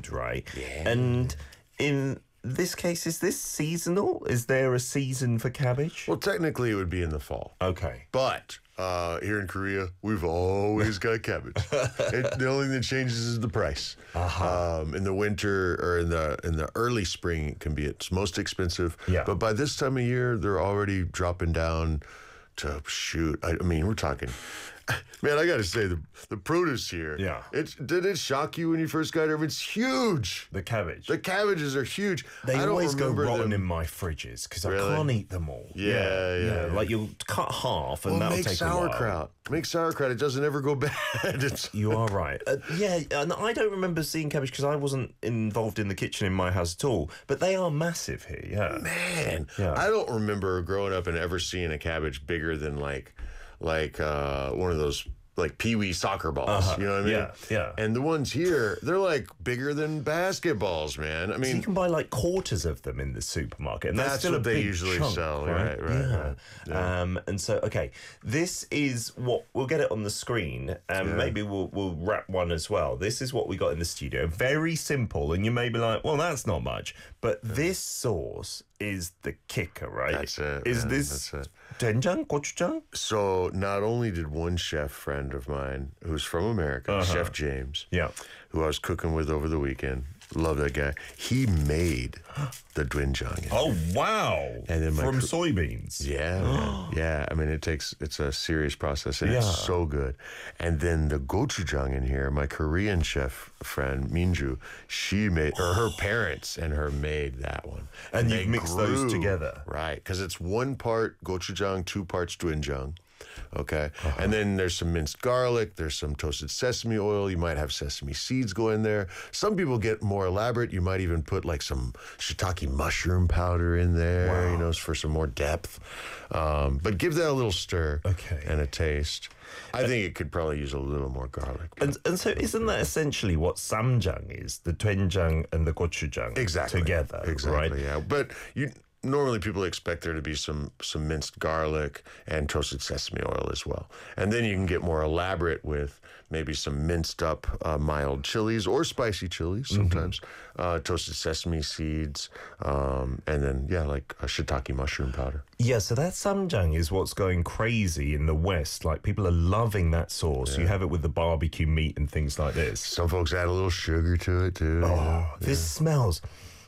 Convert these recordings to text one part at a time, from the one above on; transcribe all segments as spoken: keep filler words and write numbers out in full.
good, right? Yeah. And in this case, is this seasonal? Is there a season for cabbage? Well, technically, it would be in the fall. Okay. But uh, here in Korea, we've always got cabbage. It, the only thing that changes is the price. Uh-huh. Um, in the winter or in the in the early spring, it can be its most expensive. Yeah. But by this time of year, they're already dropping down to shoot. I, I mean, we're talking. Man, I got to say, the the produce here. Yeah. It, did it shock you when you first got here? It's huge. The cabbage. The cabbages are huge. They I don't always go remember rotten them. in my fridges because Really? I can't eat them all. Yeah, yeah, yeah. Like you'll cut half and Well, that'll make take a while. sauerkraut. Make sauerkraut. It doesn't ever go bad. It's, You are right. Uh, yeah, and I don't remember seeing cabbage because I wasn't involved in the kitchen in my house at all. But they are massive here, yeah. man, Yeah. I don't remember growing up and ever seeing a cabbage bigger than like, like uh, one of those like pee-wee soccer balls. Uh-huh. You know what I mean? Yeah, yeah. And the ones here, they're like bigger than basketballs, man. I So mean, you can buy like quarters of them in the supermarket, and that's, That's still what a they big usually chunk, sell, right? right, right, yeah. right. Yeah. Um, and so, okay, this is what we'll get it on the screen, and Yeah. maybe we'll we'll wrap one as well. This is what we got in the studio. Very simple, and you may be like, "Well, that's not much," but this sauce is the kicker, right? That's it, Is man, this that's it. doenjang, gochujang? so not only did one chef friend of mine who's from America, Uh-huh. Chef James, Yeah. who I was cooking with over the weekend, love that guy. He made the doenjang. Oh wow! And then my from cr- soybeans. Yeah, man. yeah. I mean, it takes it's a serious process, and Yeah. it's so good. And then the gochujang in here, my Korean chef friend Minju, she made, or her parents and her made that one. And they you've mixed those grew, together. right? Because it's one part gochujang, two parts doenjang. Okay, Uh-huh. and then there's some minced garlic. There's some toasted sesame oil. You might have sesame seeds go in there. Some people get more elaborate. You might even put like some shiitake mushroom powder in there. Wow. You know, for some more depth. Um, but give that a little stir. Okay. And a taste. I think it could probably use a little more garlic. And, and so isn't that essentially what samjang is? The doenjang and the gochujang Exactly. together, Exactly. right? Yeah. But you normally people expect there to be some some minced garlic and toasted sesame oil as well. And then you can get more elaborate with maybe some minced up uh, mild chilies or spicy chilies sometimes, uh, toasted sesame seeds, um, and then yeah, like a shiitake mushroom powder. Yeah, so that samjang is what's going crazy in the West. Like people are loving that sauce. You have it with the barbecue meat and things like this. Some folks add a little sugar to it too. Oh, this smells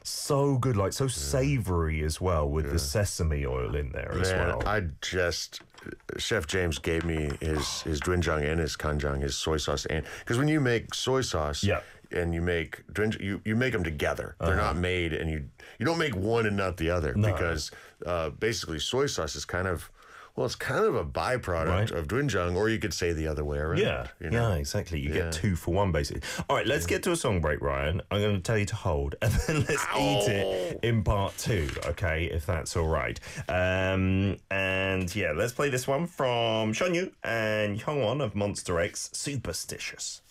so good, like so savory as well with the sesame oil in there as Man, well. I just Chef James gave me his his doenjang and his kanjang, his soy sauce, and because when you make soy sauce, Yeah. and you make doenjang, you you make them together. They're not made, and you you don't make one and not the other because uh, basically soy sauce is kind of. Well, it's kind of a byproduct Right. of doenjang, or you could say the other way around. Yeah, you know? yeah, exactly. You Yeah. get two for one, basically. All right, let's get to a song break, Ryan. I'm going to tell you to hold, and then let's eat it in part two, okay, if that's all right. Um, and yeah, let's play this one from Shonyu and Hyungwon of Monster X, Superstitious.